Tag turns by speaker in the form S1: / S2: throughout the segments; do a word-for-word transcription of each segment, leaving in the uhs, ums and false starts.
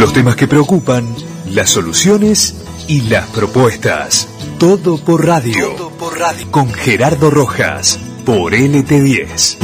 S1: Los temas que preocupan, las soluciones y las propuestas. Todo por radio. Todo por radio. Con Gerardo Rojas, por L T diez.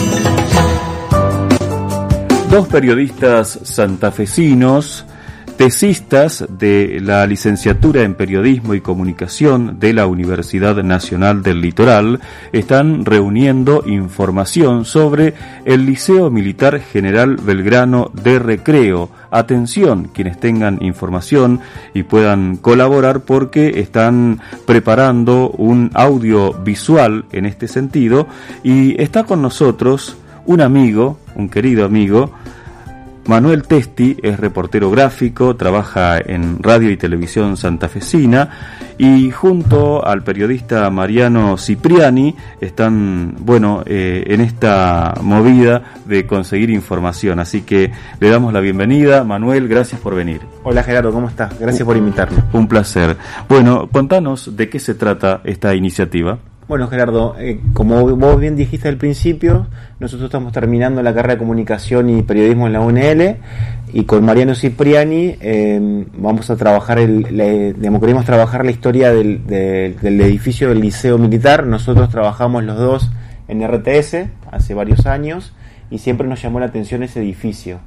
S2: Dos periodistas santafesinos, tesistas de la licenciatura en Periodismo y Comunicación de la Universidad Nacional del Litoral, están reuniendo información sobre el Liceo Militar General Belgrano de Recreo. Atención, quienes tengan información y puedan colaborar, porque están preparando un audiovisual en este sentido, y está con nosotros un amigo, un querido amigo, Manuel Testi. Es reportero gráfico, trabaja en radio y televisión santafesina, y junto al periodista Mariano Cipriani están, bueno, eh, en esta movida de conseguir información. Así que le damos la bienvenida. Manuel, gracias por venir.
S3: Hola Gerardo, ¿cómo estás? Gracias por invitarme.
S2: Un placer. Bueno, contanos de qué se trata esta iniciativa.
S3: Bueno, Gerardo, eh, como vos bien dijiste al principio, nosotros estamos terminando la carrera de Comunicación y Periodismo en la U N L, y con Mariano Cipriani eh, vamos a trabajar, el, le, digamos, queremos trabajar la historia del, del, del edificio del Liceo Militar. Nosotros trabajamos los dos en R T S hace varios años y siempre nos llamó la atención ese edificio.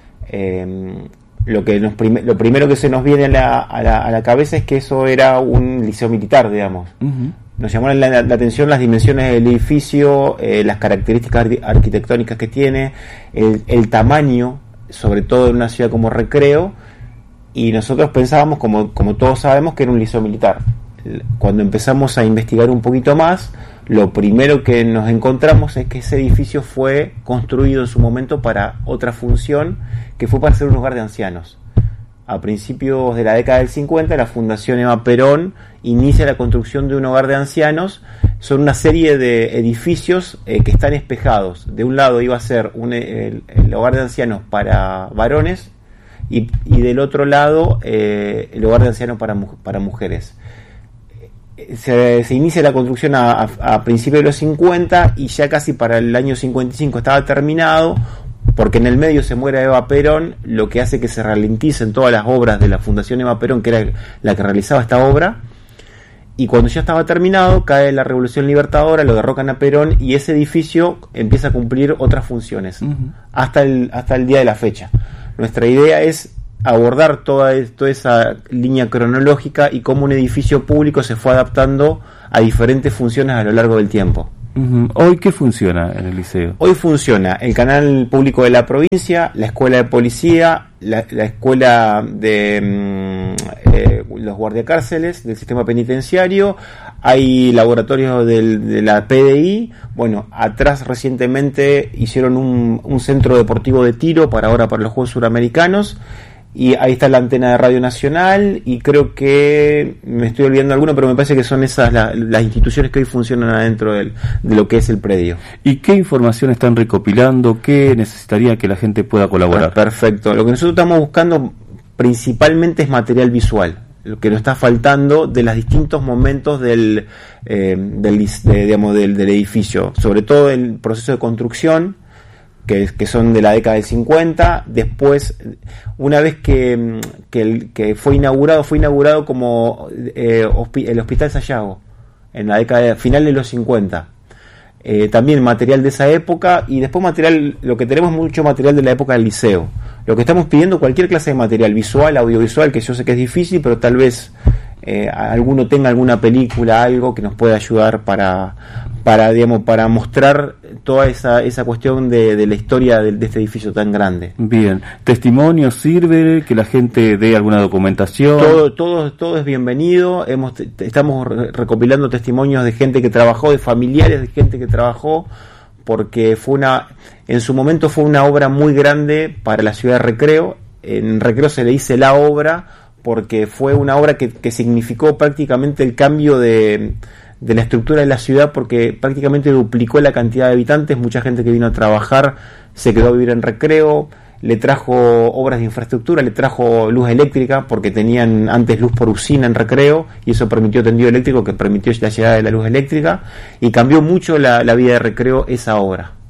S3: Eh, Lo que nos prim- lo primero que se nos viene a la, a, la, a la cabeza es que eso era un liceo militar, digamos. Uh-huh. Nos llamó la, la, la atención las dimensiones del edificio, eh, las características ar- arquitectónicas que tiene, el, el tamaño, sobre todo en una ciudad como Recreo, y nosotros pensábamos, como, como todos sabemos, que era un liceo militar. Cuando empezamos a investigar un poquito más, lo primero que nos encontramos es que ese edificio fue construido en su momento para otra función, que fue para ser un hogar de ancianos. A principios de la década del cincuenta, la Fundación Eva Perón inicia la construcción de un hogar de ancianos. Son una serie de edificios eh, que están espejados. De un lado iba a ser un, el, el hogar de ancianos para varones, y, y del otro lado eh, el hogar de ancianos para, para mujeres. Se, se inicia la construcción a, a, a principios de los cincuenta, y ya casi para el año cincuenta y cinco estaba terminado, porque en el medio se muere Eva Perón, lo que hace que se ralenticen todas las obras de la Fundación Eva Perón, que era la que realizaba esta obra. Y cuando ya estaba terminado, cae la Revolución Libertadora, lo derrocan a Perón, y ese edificio empieza a cumplir otras funciones, uh-huh. hasta el, hasta el día de la fecha. Nuestra idea es abordar toda, toda esa línea cronológica y cómo un edificio público se fue adaptando a diferentes funciones a lo largo del tiempo.
S2: Uh-huh. ¿Hoy qué funciona en el liceo?
S3: Hoy funciona el canal público de la provincia, la escuela de policía, la, la escuela de mm, eh, los guardiacárceles del sistema penitenciario, hay laboratorios del, de la P D I. Bueno, atrás recientemente hicieron un, un centro deportivo de tiro para ahora para los Juegos Suramericanos. Y ahí está la antena de Radio Nacional, y creo que me estoy olvidando alguno, pero me parece que son esas la, las instituciones que hoy funcionan adentro del, de lo que es el predio.
S2: ¿Y qué información están recopilando? ¿Qué necesitaría que la gente pueda colaborar?
S3: Perfecto. Lo que nosotros estamos buscando principalmente es material visual, lo que nos está faltando de los distintos momentos del, eh, del, de, digamos, del, del edificio, sobre todo el proceso de construcción, Que, que son de la década del cincuenta. Después, una vez que, que, el, que fue inaugurado, fue inaugurado como eh, hospi- el Hospital Sayago, en la década de, final de los cincuenta. Eh, también material de esa época, y después material, lo que tenemos mucho material de la época del liceo. Lo que estamos pidiendo, cualquier clase de material, visual, audiovisual, que yo sé que es difícil, pero tal vez eh, alguno tenga alguna película, algo que nos pueda ayudar para, para digamos, para mostrar toda esa, esa cuestión de, de la historia de, de este edificio tan grande.
S2: Bien, ¿testimonio sirve? ¿Que la gente dé alguna documentación?
S3: Todo, todo, todo es bienvenido. Hemos, te, estamos re- recopilando testimonios de gente que trabajó, de familiares de gente que trabajó, porque fue una, en su momento fue una obra muy grande para la ciudad de Recreo. En Recreo se le dice la obra porque fue una obra que, que significó prácticamente el cambio de de la estructura de la ciudad, porque prácticamente duplicó la cantidad de habitantes. Mucha gente que vino a trabajar se quedó a vivir en Recreo, le trajo obras de infraestructura, le trajo luz eléctrica, porque tenían antes luz por usina en Recreo, y eso permitió tendido eléctrico, que permitió la llegada de la luz eléctrica, y cambió mucho la, la vida de Recreo esa obra.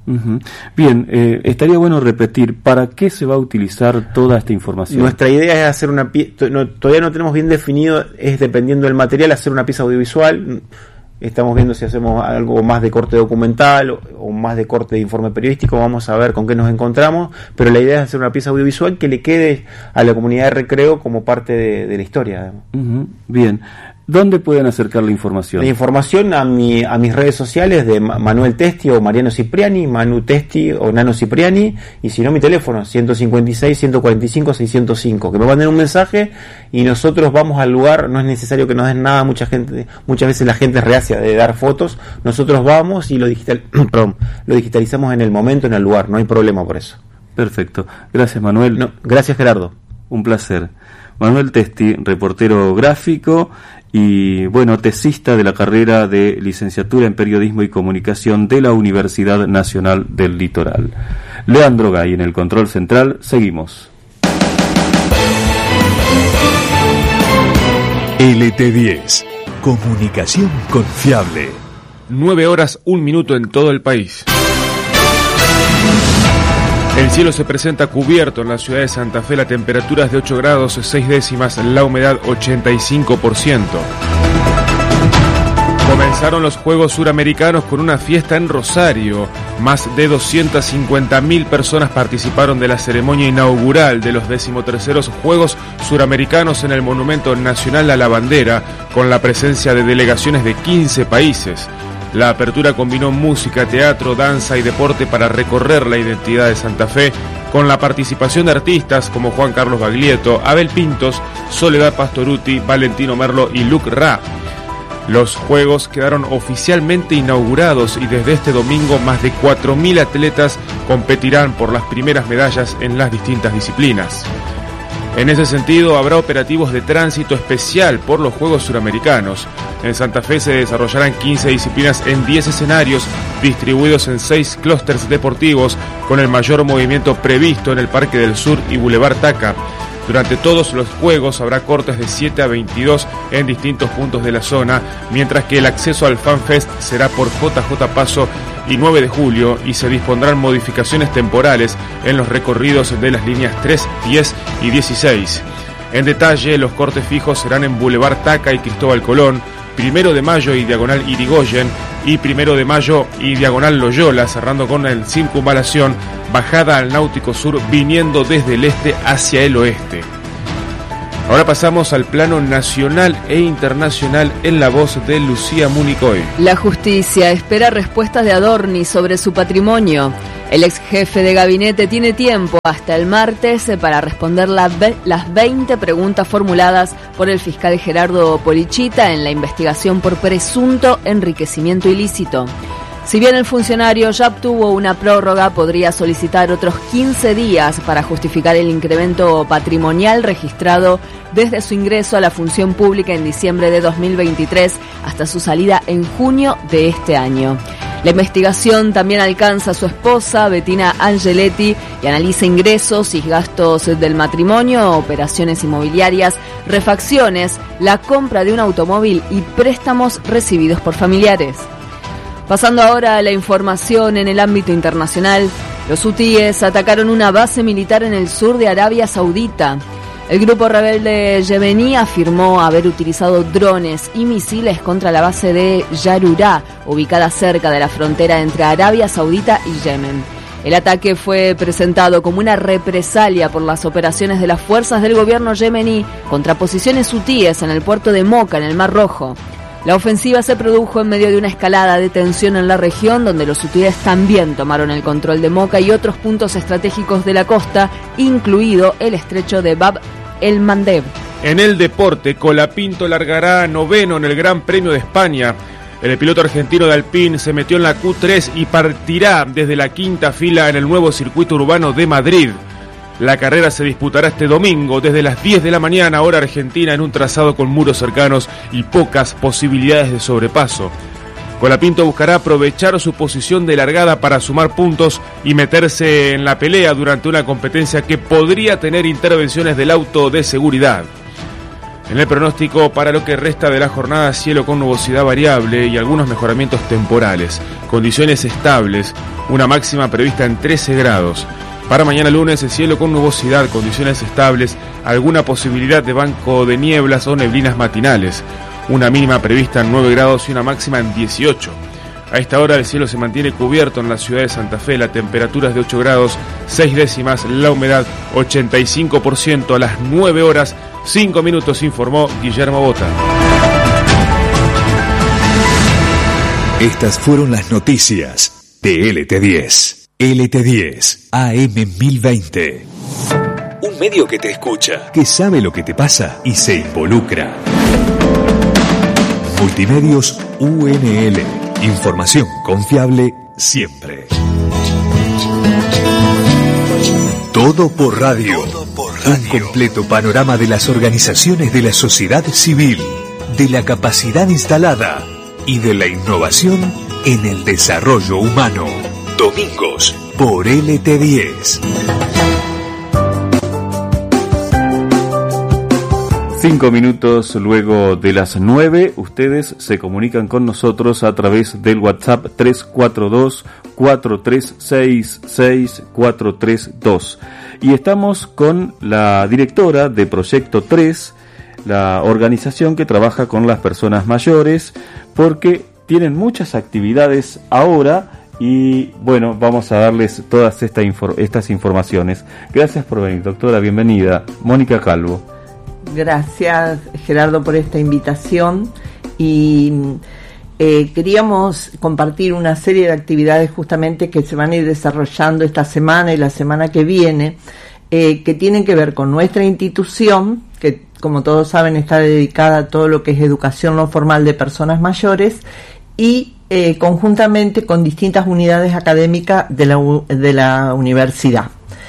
S2: Uh-huh. Bien, eh, estaría bueno repetir, ¿para qué se va a utilizar toda esta información?
S3: Nuestra idea es hacer una pieza, no, todavía no tenemos bien definido, es dependiendo del material, hacer una pieza audiovisual. Estamos viendo si hacemos algo más de corte documental o, o más de corte de informe periodístico, vamos a ver con qué nos encontramos, pero la idea es hacer una pieza audiovisual que le quede a la comunidad de recreo como parte de, de la historia.
S2: Uh-huh. Bien. ¿Dónde pueden acercar la información?
S3: La información a mi a mis redes sociales de Manuel Testi o Mariano Cipriani, Manu Testi o Nano Cipriani, y si no mi teléfono ciento cincuenta y seis, ciento cuarenta y cinco, seiscientos cinco, que me manden un mensaje y nosotros vamos al lugar. No es necesario que nos den nada, mucha gente, muchas veces la gente es reacia de dar fotos, nosotros vamos y lo digital, perdón, lo digitalizamos en el momento, en el lugar, no hay problema por eso.
S2: Perfecto, gracias Manuel.
S3: No, gracias Gerardo.
S2: Un placer. Manuel Testi, reportero gráfico y, bueno, tesista de la carrera de licenciatura en Periodismo y Comunicación de la Universidad Nacional del Litoral. Leandro Gay en el control central. Seguimos.
S1: L T diez. Comunicación confiable.
S4: Nueve horas, un minuto en todo el país. El cielo se presenta cubierto en la ciudad de Santa Fe, la temperatura es de ocho grados seis décimas, la humedad ochenta y cinco por ciento. Comenzaron los Juegos Suramericanos con una fiesta en Rosario. Más de doscientas cincuenta mil personas participaron de la ceremonia inaugural de los decimoterceros Juegos Suramericanos en el Monumento Nacional a la Bandera, con la presencia de delegaciones de quince países. La apertura combinó música, teatro, danza y deporte para recorrer la identidad de Santa Fe, con la participación de artistas como Juan Carlos Baglietto, Abel Pintos, Soledad Pastorutti, Valentino Merlo y Luc Ra. Los Juegos quedaron oficialmente inaugurados y desde este domingo más de cuatro mil atletas competirán por las primeras medallas en las distintas disciplinas. En ese sentido, habrá operativos de tránsito especial por los Juegos Suramericanos. En Santa Fe se desarrollarán quince disciplinas en diez escenarios, distribuidos en seis clústeres deportivos, con el mayor movimiento previsto en el Parque del Sur y Boulevard Taca. Durante todos los Juegos habrá cortes de siete a veintidós en distintos puntos de la zona, mientras que el acceso al FanFest será por J J Paso y nueve de julio, y se dispondrán modificaciones temporales en los recorridos de las líneas tres, diez y dieciséis. En detalle, los cortes fijos serán en Boulevard Taca y Cristóbal Colón, Primero de Mayo y Diagonal Irigoyen, y Primero de Mayo y Diagonal Loyola, cerrando con el Circunvalación, bajada al Náutico Sur, viniendo desde el este hacia el oeste. Ahora pasamos al plano nacional e internacional en la voz de Lucía Municoy.
S5: La justicia espera respuestas de Adorni sobre su patrimonio. El ex jefe de gabinete tiene tiempo hasta el martes para responder la ve- las veinte preguntas formuladas por el fiscal Gerardo Polichita en la investigación por presunto enriquecimiento ilícito. Si bien el funcionario ya obtuvo una prórroga, podría solicitar otros quince días para justificar el incremento patrimonial registrado desde su ingreso a la función pública en diciembre de dos mil veintitrés hasta su salida en junio de este año. La investigación también alcanza a su esposa, Bettina Angeletti, y analiza ingresos y gastos del matrimonio, operaciones inmobiliarias, refacciones, la compra de un automóvil y préstamos recibidos por familiares. Pasando ahora a la información en el ámbito internacional, los hutíes atacaron una base militar en el sur de Arabia Saudita. El grupo rebelde yemení afirmó haber utilizado drones y misiles contra la base de Yarurá, ubicada cerca de la frontera entre Arabia Saudita y Yemen. El ataque fue presentado como una represalia por las operaciones de las fuerzas del gobierno yemení contra posiciones hutíes en el puerto de Moca, en el Mar Rojo. La ofensiva se produjo en medio de una escalada de tensión en la región, donde los hutíes también tomaron el control de Moca y otros puntos estratégicos de la costa, incluido el estrecho de Bab el-Mandeb.
S4: En el deporte, Colapinto largará noveno en el Gran Premio de España. El piloto argentino de Alpine se metió en la Q tres y partirá desde la quinta fila en el nuevo circuito urbano de Madrid. La carrera se disputará este domingo desde las diez de la mañana, hora argentina, en un trazado con muros cercanos y pocas posibilidades de sobrepaso. Colapinto buscará aprovechar su posición de largada para sumar puntos y meterse en la pelea durante una competencia que podría tener intervenciones del auto de seguridad. En el pronóstico para lo que resta de la jornada, cielo con nubosidad variable y algunos mejoramientos temporales, condiciones estables, una máxima prevista en trece grados. Para mañana lunes, el cielo con nubosidad, condiciones estables, alguna posibilidad de banco de nieblas o neblinas matinales, una mínima prevista en nueve grados y una máxima en dieciocho. A esta hora el cielo se mantiene cubierto en la ciudad de Santa Fe, la temperatura es de ocho grados, seis décimas, la humedad ochenta y cinco por ciento. A las nueve horas, cinco minutos, informó Guillermo Bota.
S1: Estas fueron las noticias de L T diez. L T diez, A M mil veinte. Un medio que te escucha, que sabe lo que te pasa y se involucra. Multimedios U N L. Información confiable siempre. Todo por radio. Todo por radio. Un completo panorama de las organizaciones de la sociedad civil, de la capacidad instalada y de la innovación en el desarrollo humano. Domingos por L T diez.
S2: Cinco minutos luego de las nueve, ustedes se comunican con nosotros a través del WhatsApp tres cuatro dos, cuatro tres seis, seis cuatro tres dos. Y estamos con la directora de Proyecto tres, la organización que trabaja con las personas mayores, porque tienen muchas actividades ahora y bueno, vamos a darles todas esta infor- estas informaciones. Gracias por venir, doctora, bienvenida. Mónica Calvo.
S6: Gracias, Gerardo, por esta invitación y eh, queríamos compartir una serie de actividades justamente que se van a ir desarrollando esta semana y la semana que viene, eh, que tienen que ver con nuestra institución, que como todos saben está dedicada a todo lo que es educación no formal de personas mayores y eh, conjuntamente con distintas unidades académicas de la, de la universidad.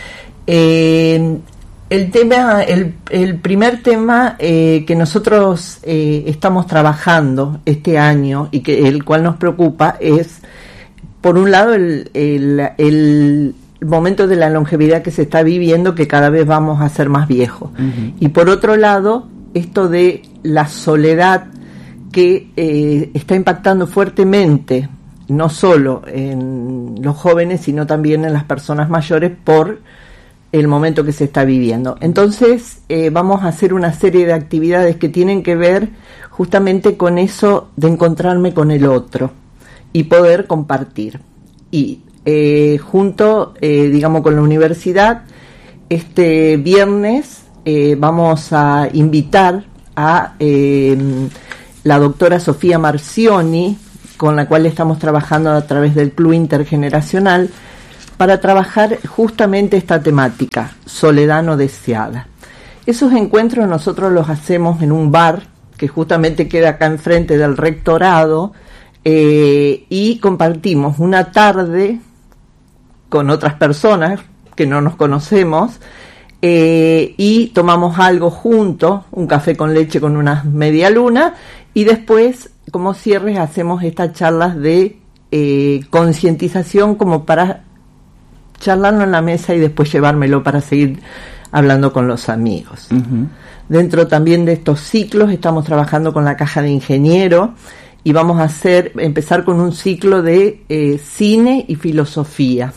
S6: Eh, El tema, el, el primer tema eh, que nosotros eh, estamos trabajando este año y que el cual nos preocupa es, por un lado, el, el, el momento de la longevidad que se está viviendo, que cada vez vamos a ser más viejos. Uh-huh. Y por otro lado, esto de la soledad que eh, está impactando fuertemente, no solo en los jóvenes, sino también en las personas mayores por el momento que se está viviendo. Entonces eh, vamos a hacer una serie de actividades que tienen que ver justamente con eso de encontrarme con el otro y poder compartir. Y eh, junto, eh, digamos, con la universidad, este viernes eh, vamos a invitar a eh, la doctora Sofía Marcioni, con la cual estamos trabajando a través del Club Intergeneracional, para trabajar justamente esta temática, soledad no deseada. Esos encuentros nosotros los hacemos en un bar que justamente queda acá enfrente del rectorado eh, y compartimos una tarde con otras personas que no nos conocemos eh, y tomamos algo juntos, un café con leche con una media luna y después como cierres hacemos estas charlas de eh, concientización como para charlarlo en la mesa y después llevármelo para seguir hablando con los amigos. Uh-huh. Dentro también de estos ciclos estamos trabajando con la Caja de Ingeniero y vamos a hacer empezar con un ciclo de eh, cine y filosofía.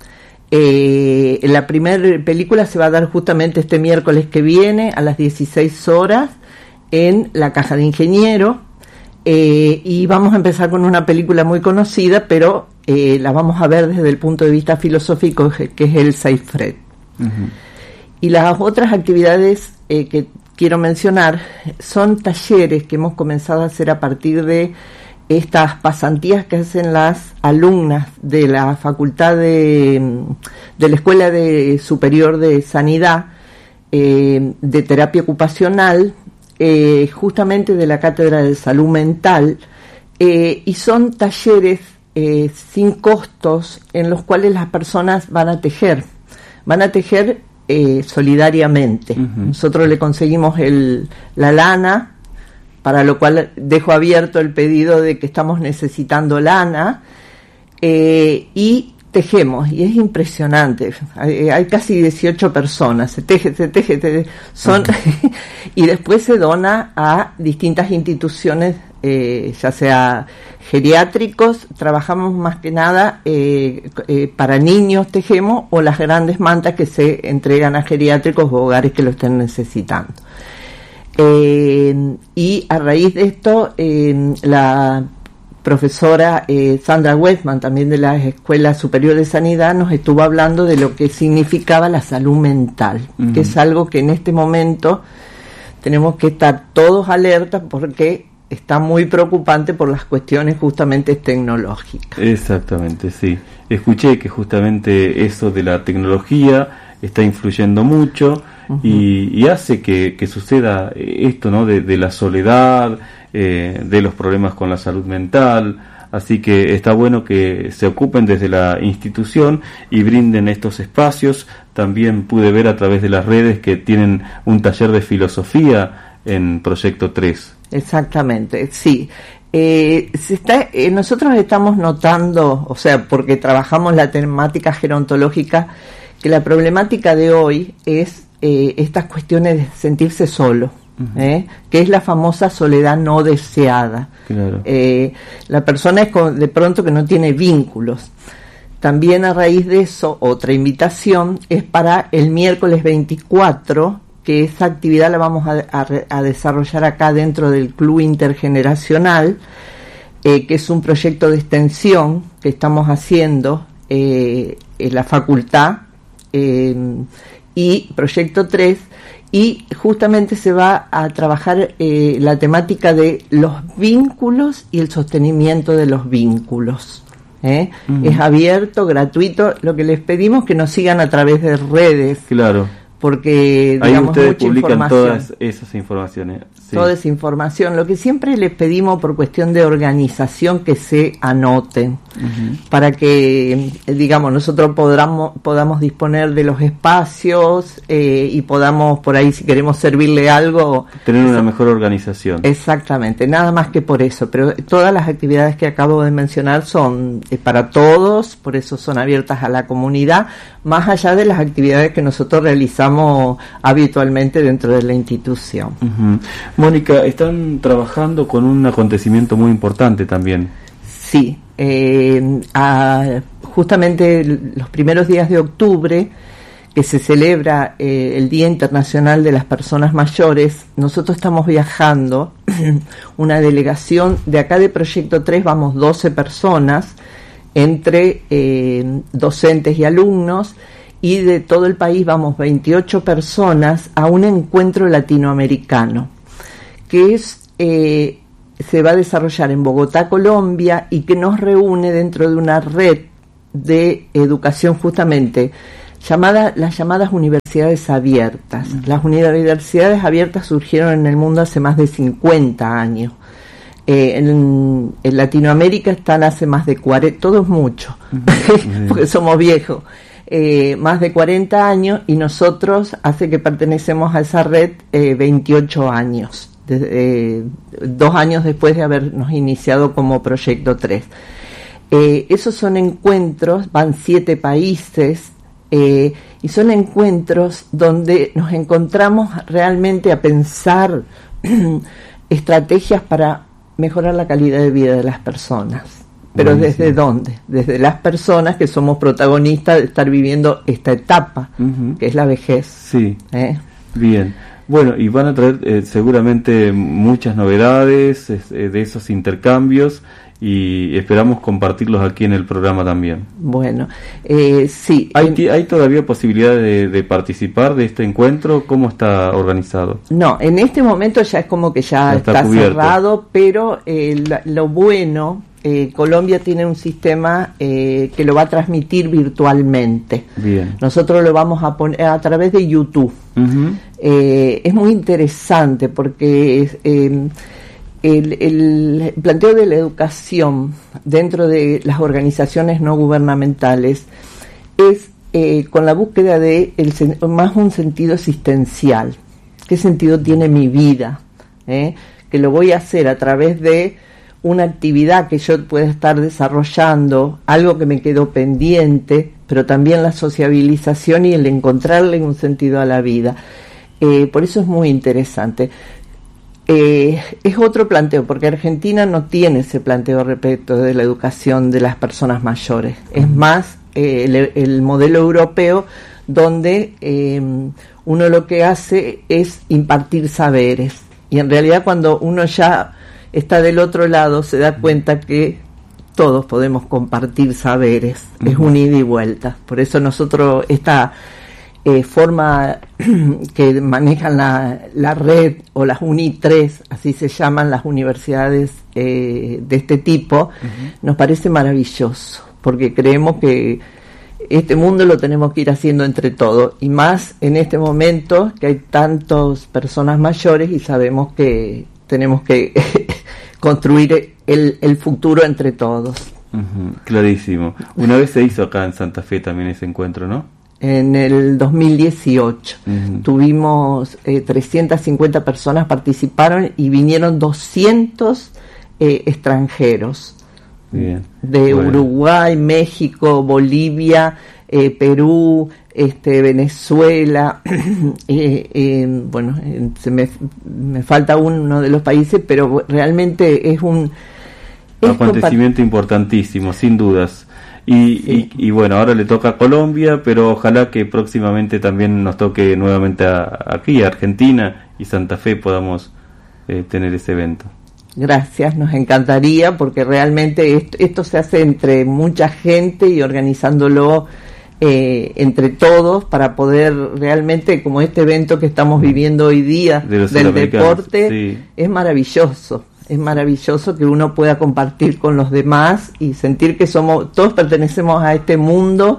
S6: Eh, la primera película se va a dar justamente este miércoles que viene a las dieciséis horas en la Caja de Ingeniero eh, y vamos a empezar con una película muy conocida, pero Eh, la vamos a ver desde el punto de vista filosófico, que es el Seifert. Uh-huh. Y las otras actividades eh, que quiero mencionar son talleres que hemos comenzado a hacer a partir de estas pasantías que hacen las alumnas de la Facultad de, de la Escuela de Superior de Sanidad, eh, de Terapia Ocupacional, eh, justamente de la Cátedra de Salud Mental, eh, y son talleres Eh, sin costos en los cuales las personas van a tejer, van a tejer eh, solidariamente. Uh-huh. Nosotros le conseguimos el, la lana, para lo cual dejo abierto el pedido de que estamos necesitando lana, eh, y tejemos, y es impresionante. Hay, hay casi dieciocho personas, se teje, se teje, se teje son y después se dona a distintas instituciones, eh, ya sea geriátricos, trabajamos más que nada eh, eh, para niños, tejemos, o las grandes mantas que se entregan a geriátricos o hogares que lo estén necesitando. Eh, y a raíz de esto, eh, la profesora eh, Sandra Westman, también de la Escuela Superior de Sanidad, nos estuvo hablando de lo que significaba la salud mental, uh-huh. que es algo que en este momento tenemos que estar todos alertas porque está muy preocupante por las cuestiones justamente tecnológicas.
S2: Exactamente, sí. Escuché que justamente eso de la tecnología está influyendo mucho uh-huh. y, y hace que, que suceda esto, ¿no? De, de la soledad, eh, de los problemas con la salud mental. Así que está bueno que se ocupen desde la institución y brinden estos espacios. También pude ver a través de las redes que tienen un taller de filosofía en Proyecto tres.
S6: Exactamente, sí. Eh, se está, eh, nosotros estamos notando, o sea, porque trabajamos la temática gerontológica, que la problemática de hoy es eh, estas cuestiones de sentirse solo. Uh-huh. ¿Eh? Que es la famosa soledad no deseada.
S2: Claro.
S6: Eh, la persona es con, de pronto que no tiene vínculos. También a raíz de eso, otra invitación es para el miércoles veinticuatro, que esa actividad la vamos a, a, a desarrollar acá dentro del Club Intergeneracional, eh, que es un proyecto de extensión que estamos haciendo eh, en la facultad, eh, y Proyecto tres, y justamente se va a trabajar eh, la temática de los vínculos y el sostenimiento de los vínculos. ¿eh? Uh-huh. Es abierto, gratuito. Lo que les pedimos es que nos sigan a través de redes.
S2: Claro.
S6: Porque,
S2: ahí
S6: digamos,
S2: ustedes
S6: mucha
S2: publican
S6: información.
S2: Todas esas informaciones. Sí.
S6: Toda esa información. Lo que siempre les pedimos por cuestión de organización que se anoten, uh-huh. para que, digamos, nosotros podamos, podamos disponer de los espacios eh, y podamos, por ahí, si queremos servirle algo...
S2: Tener una mejor organización.
S6: Exactamente, nada más que por eso. Pero todas las actividades que acabo de mencionar son eh, para todos, por eso son abiertas a la comunidad, más allá de las actividades que nosotros realizamos habitualmente dentro de la institución.
S2: Uh-huh. Mónica, están trabajando con un acontecimiento muy importante también.
S6: Sí, eh, a, justamente los primeros días de octubre, que se celebra eh, el Día Internacional de las Personas Mayores, nosotros estamos viajando, una delegación de acá de Proyecto tres, vamos doce personas, entre eh, docentes y alumnos, y de todo el país vamos veintiocho personas a un encuentro latinoamericano, que es eh, se va a desarrollar en Bogotá, Colombia, y que nos reúne dentro de una red de educación justamente llamada las llamadas universidades abiertas. Uh-huh. Las universidades abiertas surgieron en el mundo hace más de cincuenta años. Eh, en, en Latinoamérica están hace más de cuarenta, todo es mucho, uh-huh. porque somos viejos. Eh, más de cuarenta años, y nosotros hace que pertenecemos a esa red eh, veintiocho años, de, eh, dos años después de habernos iniciado como Proyecto tres. Eh, esos son encuentros, van siete países, eh, y son encuentros donde nos encontramos realmente a pensar estrategias para mejorar la calidad de vida de las personas. Pero buenísimo. ¿Desde dónde? Desde las personas que somos protagonistas de estar viviendo esta etapa, uh-huh. que es la vejez.
S2: Sí,
S6: ¿Eh?
S2: Bien. Bueno, y van a traer eh, seguramente muchas novedades eh, de esos intercambios, y esperamos compartirlos aquí en el programa también.
S6: Bueno, eh, sí.
S2: ¿Hay, t- ¿Hay todavía posibilidad de, de participar de este encuentro? ¿Cómo está organizado?
S6: No, en este momento ya es como que ya, ya está, está cerrado, pero eh, la, lo bueno... Eh, Colombia tiene un sistema eh, que lo va a transmitir virtualmente.
S2: Bien.
S6: Nosotros lo vamos a poner a través de YouTube. Uh-huh. Eh, es muy interesante porque eh, el, el planteo de la educación dentro de las organizaciones no gubernamentales es eh, con la búsqueda de el, más un sentido existencial. ¿Qué sentido tiene mi vida? ¿Eh? Que lo voy a hacer a través de una actividad que yo pueda estar desarrollando, algo que me quedó pendiente, pero también la sociabilización y el encontrarle un sentido a la vida. Eh, por eso es muy interesante. Eh, es otro planteo, porque Argentina no tiene ese planteo respecto de la educación de las personas mayores. Es más eh, el, el modelo europeo, donde eh, uno lo que hace es impartir saberes. Y en realidad cuando uno ya está del otro lado se da cuenta que todos podemos compartir saberes. Uh-huh. Es un ida y vuelta. Por eso nosotros esta eh, forma que manejan la, la red o las UNI tres, así se llaman las universidades eh, de este tipo, uh-huh. nos parece maravilloso, porque creemos que este mundo lo tenemos que ir haciendo entre todos, y más en este momento que hay tantas personas mayores y sabemos que tenemos que construir el, el futuro entre todos.
S2: Uh-huh, clarísimo. Una vez se hizo acá en Santa Fe también ese encuentro, ¿no?
S6: En el dos mil dieciocho uh-huh. tuvimos eh, trescientas cincuenta personas participaron y vinieron doscientos eh, extranjeros. Bien. De bueno. Uruguay, México, Bolivia, eh, Perú, este, Venezuela, eh, eh, bueno, eh, se me, me falta uno de los países, pero realmente es un
S2: es acontecimiento compa- importantísimo, sin dudas. Y, sí. y, y bueno, ahora le toca a Colombia, pero ojalá que próximamente también nos toque nuevamente a, aquí, a Argentina y Santa Fe, podamos eh, tener ese evento.
S6: Gracias, nos encantaría, porque realmente esto, esto se hace entre mucha gente y organizándolo eh, entre todos para poder realmente, como este evento que estamos viviendo hoy día de del deporte, sí. es maravilloso, es maravilloso que uno pueda compartir con los demás y sentir que somos, todos pertenecemos a este mundo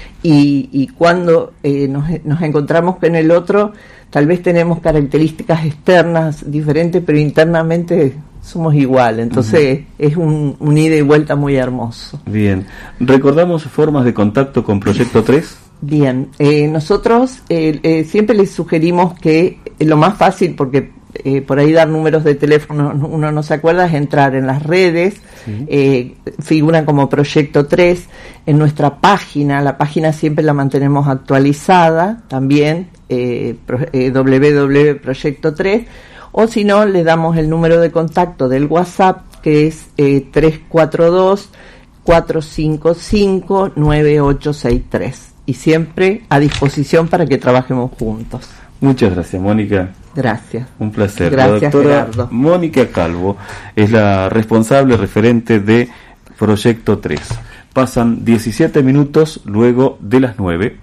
S6: y, y cuando eh, nos, nos encontramos con el otro, tal vez tenemos características externas diferentes, pero internamente somos igual, entonces uh-huh. es un, un ida y vuelta muy hermoso.
S2: Bien, ¿recordamos formas de contacto con Proyecto tres?
S6: Bien, eh, nosotros eh, eh, siempre les sugerimos que eh, lo más fácil, porque eh, por ahí dar números de teléfono uno no se acuerda, es entrar en las redes, sí. eh, figuran como Proyecto tres, en nuestra página, la página siempre la mantenemos actualizada, también eh, pro, eh, doble u doble u doble u punto proyecto tres, o si no, le damos el número de contacto del WhatsApp, que es eh, tres cuatro dos, cuatro cinco cinco, nueve ocho seis tres. Y siempre a disposición para que trabajemos juntos.
S2: Muchas gracias, Mónica.
S6: Gracias.
S2: Un placer.
S6: Gracias,
S2: la doctora
S6: Gerardo.
S2: Mónica Calvo es la responsable referente de Proyecto tres. Pasan diecisiete minutos luego de las nueve.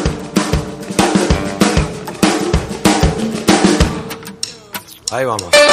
S7: Ahí vamos.